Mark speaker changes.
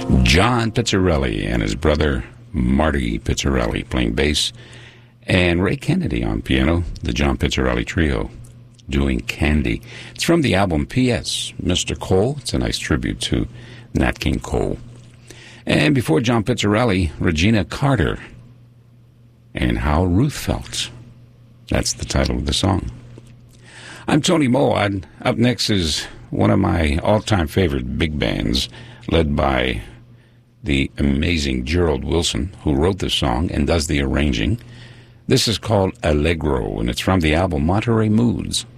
Speaker 1: John Pizzarelli and his brother Marty Pizzarelli playing bass, and Ray Kennedy on piano, the John Pizzarelli Trio, doing Candy. It's from the album P.S. Mr. Cole. It's a nice tribute to Nat King Cole. And before John Pizzarelli, Regina Carter and How Ruth Felt. That's the title of the song. I'm Tony Moad. Up next is one of my all-time favorite big bands, led by the amazing Gerald Wilson, who wrote this song and does the arranging. This is called Allegro, and it's from the album Monterey Moods.